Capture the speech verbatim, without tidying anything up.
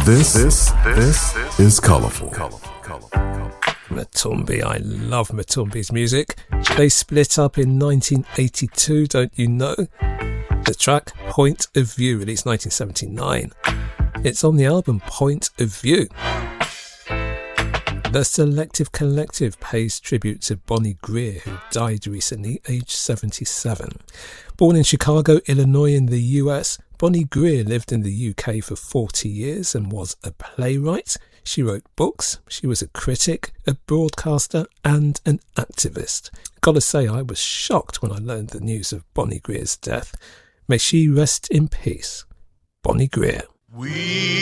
This, this, this, this is Colourful. Matumbi, I love Matumbi's music. They split up in nineteen eighty-two, don't you know? The track Point of View, released nineteen seventy-nine. It's on the album Point of View. The Selective Collective pays tribute to Bonnie Greer, who died recently, aged seventy-seven. Born in Chicago, Illinois in the U S, Bonnie Greer lived in the U K for forty years and was a playwright. She wrote books, she was a critic, a broadcaster and an activist. Gotta say, I was shocked when I learned the news of Bonnie Greer's death. May she rest in peace. Bonnie Greer. We